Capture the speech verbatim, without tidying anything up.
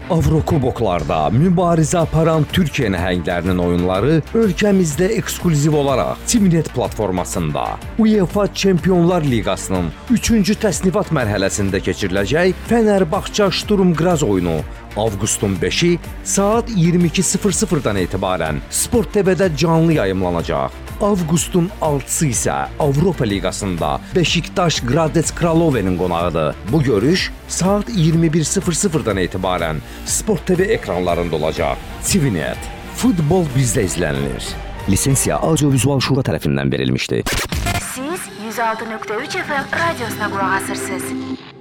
Avrokuboklarda mübarizə aparan Türkiyə nəhənglərinin oyunları ölkəmizdə ekskluziv olaraq Tvnet platformasında UEFA Çempionlar Liqasının üçüncü təsnifat mərhələsində keçiriləcək Fenerbahçe Sturm Graz oyunu avqustun beşi saat iyirmi iki sıfır sıfırdan etibarən Sport T V'də canlı yayımlanacaq. Avqustun altısı isə Avropa Liqasında Beşiktaş Gradets Kralovenin qonağıdır. Bu görüş saat iyirmi bir sıfır sıfırdan etibarən Sport T V ekranlarında olacaq. Tvnet. Futbol bizdə izlənilir. Lisensiya Audio-Vizual Şura tərəfindən verilmişdir. Siz yüz altı nöqtə üç F M radiosuna qulaq asırsınız.